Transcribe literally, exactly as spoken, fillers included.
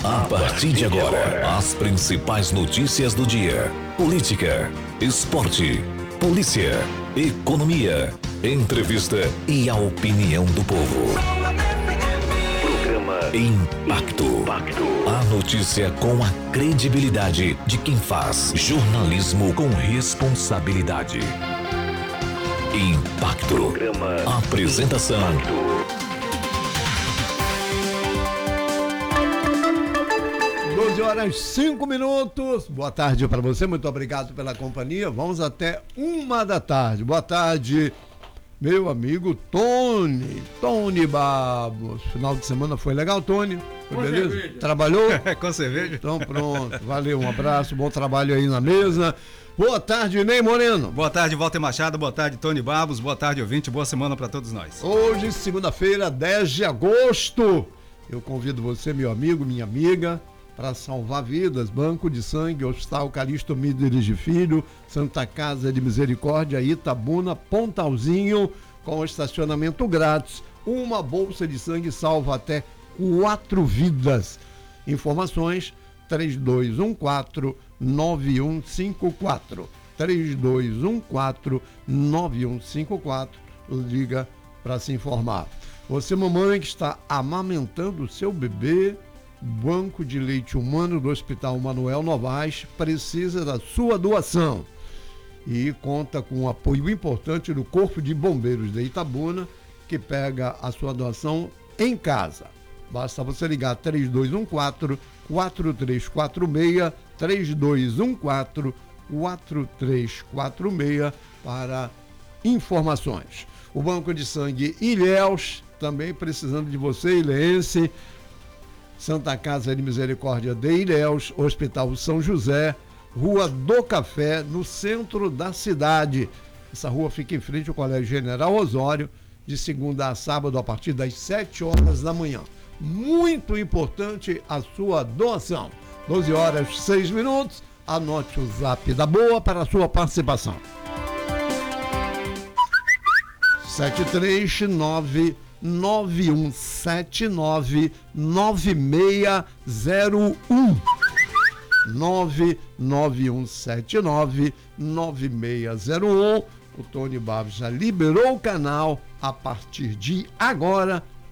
A partir de agora, as principais notícias do dia: política, esporte, polícia, economia, entrevista e a opinião do povo. Programa Impacto. A notícia com a credibilidade de quem faz jornalismo com responsabilidade. Impacto. Programa Apresentação. doze horas, cinco minutos. Boa tarde para você, muito obrigado pela companhia. Vamos até uma da tarde. Boa tarde, meu amigo Tony. Tony Babos. Final de semana foi legal, Tony? Foi com beleza? Cerveja. Trabalhou? Com cerveja. Então pronto. Valeu, um abraço, bom trabalho aí na mesa. Boa tarde, Ney Moreno. Boa tarde, Walter Machado. Boa tarde, Tony Babos. Boa tarde, ouvinte. Boa semana para todos nós. Hoje, segunda-feira, dez de agosto. Eu convido você, meu amigo, minha amiga, para salvar vidas. Banco de Sangue, Hospital Calixto Míderes de Filho, Santa Casa de Misericórdia, Itabuna, Pontalzinho, com estacionamento grátis. Uma bolsa de sangue salva até quatro vidas. Informações três dois um quatro, nove um cinco quatro. três dois um quatro, nove um cinco quatro. Liga para se informar. Você, mamãe, que está amamentando o seu bebê, Banco de Leite Humano do Hospital Manuel Novaes precisa da sua doação e conta com um apoio importante do Corpo de Bombeiros de Itabuna, que pega a sua doação em casa. Basta você ligar três dois um quatro, quatro três quatro seis, três dois um quatro, quatro três quatro seis para informações. O Banco de Sangue Ilhéus, também precisando de você, ilhéense. Santa Casa de Misericórdia de Ilhéus, Hospital São José, Rua do Café, no centro da cidade. Essa rua fica em frente ao Colégio General Osório, de segunda a sábado, a partir das sete horas da manhã. Muito importante a sua doação. doze horas, seis minutos. Anote o zap da boa para a sua participação. sete três nove nove um sete nove nove seis zero um nove nove um sete nove nove seis zero um. O Tony Babos já liberou o canal. A partir de agora